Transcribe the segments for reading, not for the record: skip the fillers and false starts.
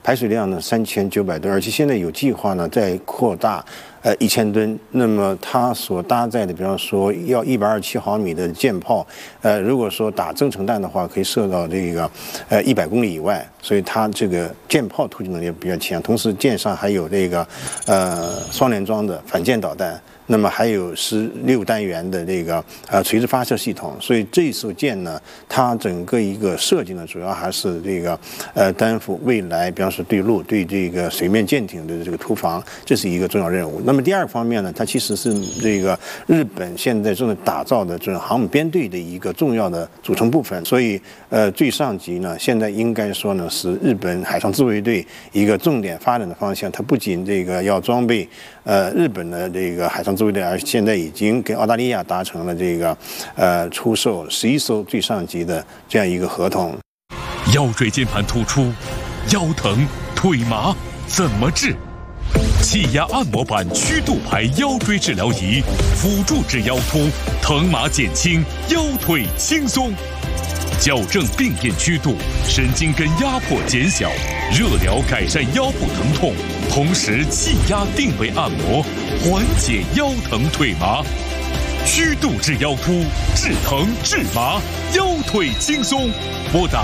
排水量呢3900吨，而且现在有计划呢再扩大1000吨。那么它所搭载的，比方说要127毫米的舰炮，如果说打增程弹的话，可以射到这个100公里以外，所以它这个舰炮突击能力比较强。同时舰上还有这个双联装的反舰导弹。那么还有16单元的这个垂直发射系统，所以这一艘舰呢，它整个一个设计呢，主要还是这个担负未来，比方说对陆、对这个水面舰艇的这个突防，这是一个重要任务。那么第二个方面呢，它其实是这个日本现在正在打造的这种航母编队的一个重要的组成部分。所以最上级呢，现在应该说呢，是日本海上自卫队一个重点发展的方向。它不仅这个要装备日本的这个海上自卫队，而现在已经跟澳大利亚达成了这个出售11艘最上级的这样一个合同。 腰椎间盘突出，腰疼腿麻怎么治？气压按摩板曲度排腰椎治疗仪，辅助治腰突，疼麻减轻，腰腿轻松。矫正病变曲度，神经根压迫减小，热疗改善腰部疼痛，同时气压定位按摩，缓解腰疼腿麻。曲度治腰突，治疼治麻，腰腿轻松。拨打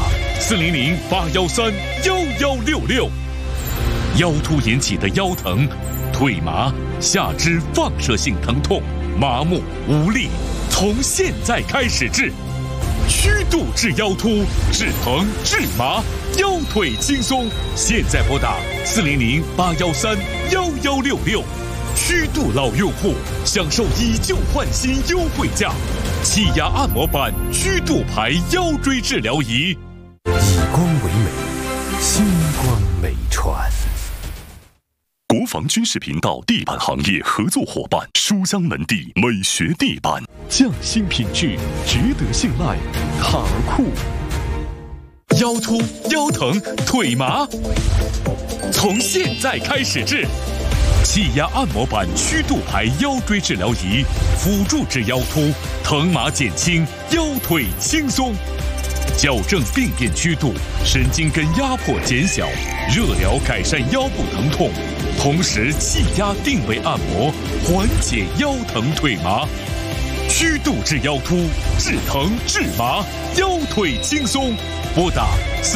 400-813-1166。腰突引起的腰疼、腿麻、下肢放射性疼痛、麻木无力，从现在开始治。曲度治腰突，治疼治麻，腰腿轻松。现在拨打400-813-1166。曲度老用户享受以旧换新优惠价，气压按摩板曲度排腰椎治疗仪。 以光为美，星光美传。 国防军事频道地板行业合作伙伴，书香门第美学地板，匠心品质，值得信赖。卡酷。腰突、腰疼、腿麻，从现在开始治。气压按摩板曲度排腰椎治疗仪，辅助治腰突，疼麻减轻，腰腿轻松。矫正病变曲度，神经根压迫减小，热疗改善腰部疼痛，同时气压定位按摩，缓解腰疼腿麻。曲度治腰突，治疼治麻，腰腿轻松。拨打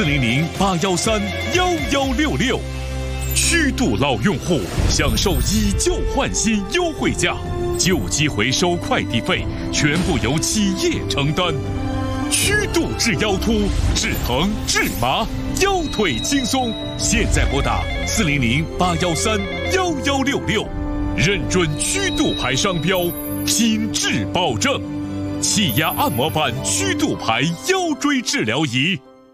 400-813-1166。曲度老用户享受以旧换新优惠价，旧机回收快递费全部由企业承担。曲度治腰突，治疼治麻，腰腿轻松。现在拨打400-813-1166，认准曲度牌商标，品质保证。气压按摩板曲度牌腰椎治疗仪。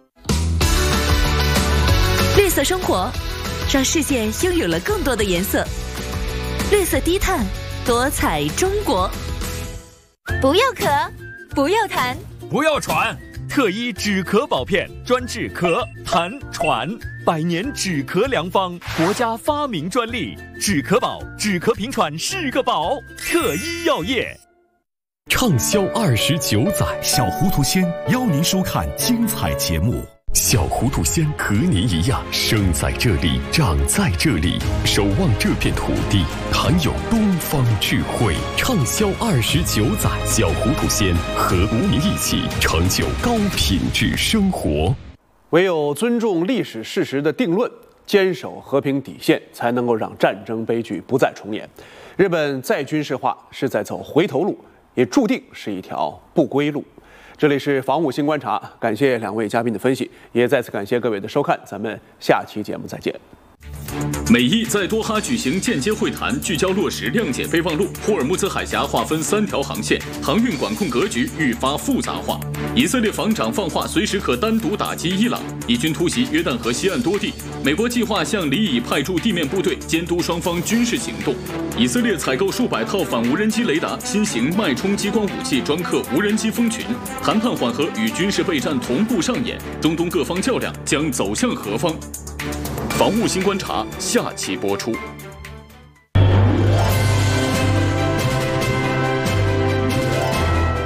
绿色生活，让世界拥有了更多的颜色。绿色低碳，多彩中国。 不要咳，不要痰， 不要喘，特医止咳宝片，专治咳、痰、喘，100年止咳良方，国家发明专利。止咳宝，止咳平喘是个宝。特医药业。 畅销29载， 小糊涂仙邀您收看精彩节目。 小糊涂仙和您一样，生在这里，长在这里，守望这片土地，含有东方智慧。畅销29载，小糊涂仙和您一起成就高品质生活。 唯有尊重历史事实的定论，坚守和平底线，才能够让战争悲剧不再重演。日本再军事化是在走回头路，也注定是一条不归路。这里是防务新观察，感谢2位嘉宾的分析，也再次感谢各位的收看，咱们下期节目再见。 美意在多哈举行间接会谈，聚焦落实谅解备忘录。霍尔木兹海峡划分3条航线，航运管控格局愈发复杂化。以色列防长放话，随时可单独打击伊朗。以军突袭约旦河西岸多地，美国计划向里以派驻地面部队，监督双方军事行动。以色列采购数百套反无人机雷达、新型脉冲激光武器，专克无人机蜂群。谈判缓和与军事备战同步上演，中东各方较量将走向何方？防务新观察下期播出。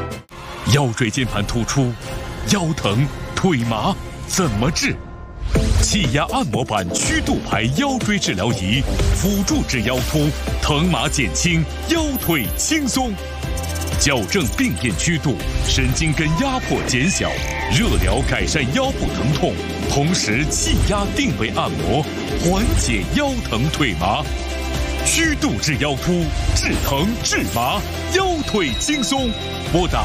腰椎间盘突出，腰疼腿麻怎么治？ 气压按摩板曲度牌腰椎治疗仪，辅助治腰突，疼麻减轻，腰腿轻松。矫正病变曲度，神经根压迫减小，热疗改善腰部疼痛，同时气压定位按摩，缓解腰疼腿麻。曲度治腰突，治疼治麻，腰腿轻松。拨打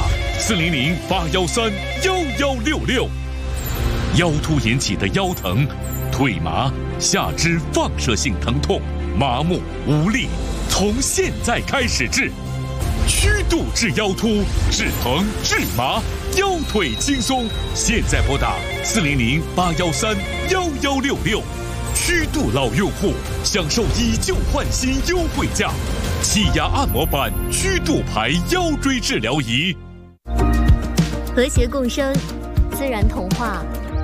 400-813-1166。腰突引起的腰疼、腿麻、下肢放射性疼痛、麻木、无力，从现在开始治。曲度治腰突，治疼治麻，腰腿轻松。现在拨打400-813-1166。曲度老用户享受以旧换新优惠价，气压按摩板曲度牌腰椎治疗仪。 和谐共生，自然童话。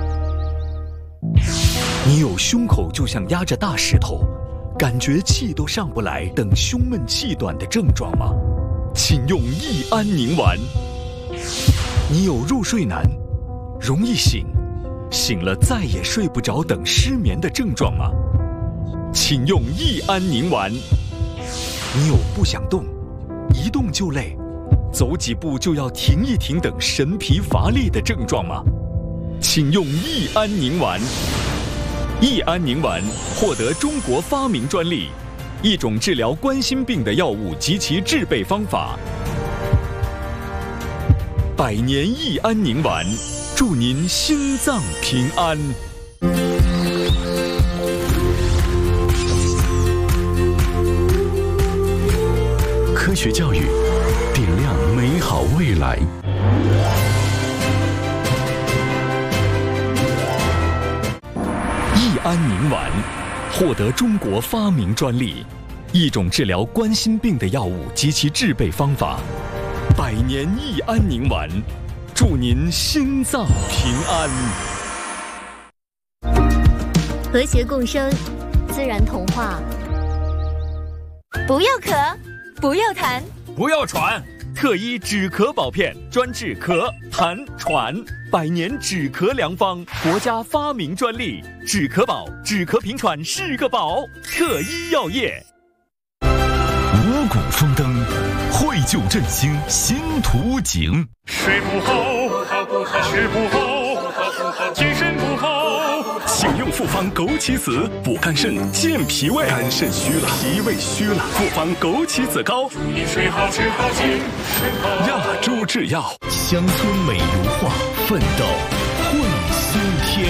你有胸口就像压着大石头，感觉气都上不来等胸闷气短的症状吗？请用益安宁丸。你有入睡难、容易醒、醒了再也睡不着等失眠的症状吗？请用益安宁丸。你有不想动、一动就累、走几步就要停一停等神疲乏力的症状吗？请用益安宁丸。益安宁丸获得中国发明专利，一种治疗冠心病的药物及其制备方法。100年益安宁丸，祝您心脏平安。 科学教育，点亮美好未来。 益安宁丸获得中国发明专利，一种治疗冠心病的药物及其制备方法。100年益安宁丸，祝您心脏平安。 和谐共生，自然童话。不要咳，不要痰， 不要喘，特医止咳宝片专治咳、痰、喘，100年止咳良方，国家发明专利，止咳宝、止咳平喘是个宝，特医药业。 五谷丰登，绘就振兴新图景。 睡不好，吃不好，精神不好， 请用复方枸杞子补肝肾、健脾胃。肝肾虚了，脾胃虚了，复方枸杞子膏。 祝你睡好吃好精神好。 亚洲制药， 乡村美如画，奋斗会新天。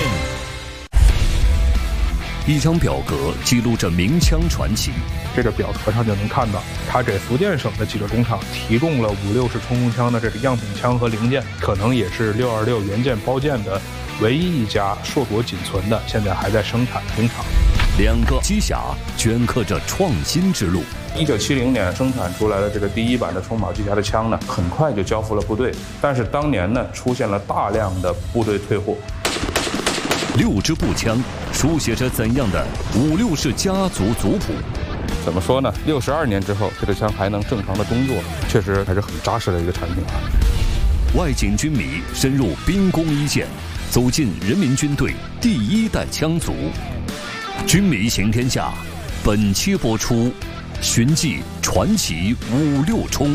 一张表格记录着鸣枪传奇。 这个表格上就能看到，他给福建省的几个工厂提供了5、6式冲锋枪的这个样品枪和零件，可能也是626原件包件的唯一一家硕果仅存的现在还在生产工厂。 2个机匣镌刻着创新之路。 1970年生产出来的这个第1版的冲宝机匣的枪呢，很快就交付了部队，但是当年呢出现了大量的部队退货。 6支步枪书写着怎样的5、6式家族族谱？ 怎么说呢？62年之后，这个枪还能正常的工作，确实还是很扎实的一个产品啊。 外景军迷深入兵工一线，走进人民军队第1代枪族。军迷行天下，本期播出，寻迹传奇5、6冲。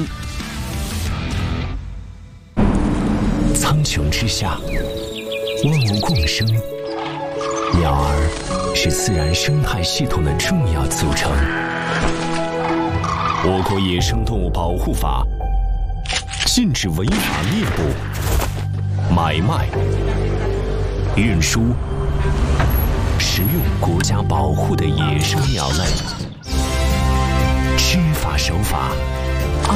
苍穹之下，万物共生。鸟儿是自然生态系统的重要组成。我国野生动物保护法禁止违法猎捕、买卖、运输、食用国家保护的野生鸟类。知法守法，爱